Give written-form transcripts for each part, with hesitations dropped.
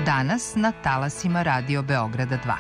Danas na talasima Radio Beograda 2.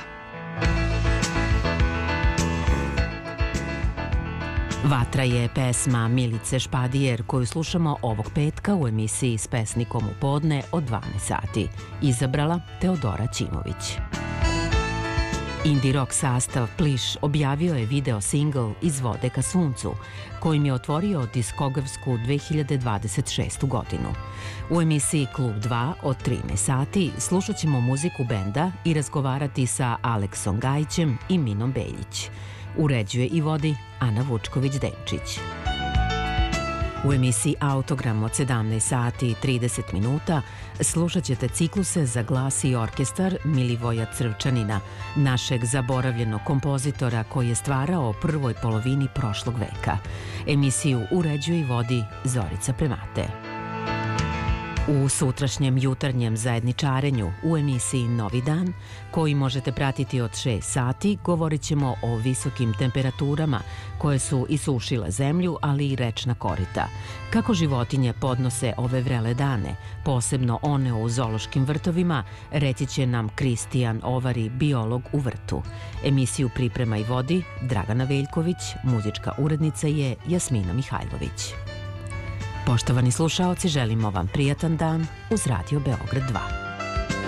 Vatra je pesma Milice Špadijer koju slušamo ovog petka u emisiji S pesnikom u podne od 12 sati. Izabrala Teodora Ćimović. Indie rock sastav Pliš objavio je video singl Iz vode ka suncu, kojim je otvorio diskografsku 2026. godinu. U emisiji Klub 2 od 13 sati slušat ćemo muziku benda i razgovarati sa Aleksom Gajićem i Minom Beljić. Uređuje i vodi Ana Vučković-Denčić. U emisiji Autogram od 17 sati i 30 minuta slušat ćete cikluse za glas i orkestar Milivoja Crvčanina, našeg zaboravljenog kompozitora koji je stvarao u prvoj polovini prošlog veka. Emisiju uređuje i vodi Zorica Premate. U sutrašnjem jutarnjem zajedničarenju u emisiji Novi dan, koji možete pratiti od 6 sati, govorit ćemo o visokim temperaturama koje su isušile zemlju, ali i rečna korita. Kako životinje podnose ove vrele dane, posebno one u zoološkim vrtovima, reći će nam Kristijan Ovari, biolog u vrtu. Emisiju priprema i vodi Dragana Veljković, muzička urednica je Jasmina Mihajlović. Poštovani slušaoci, želimo vam prijatan dan uz Radio Beograd 2.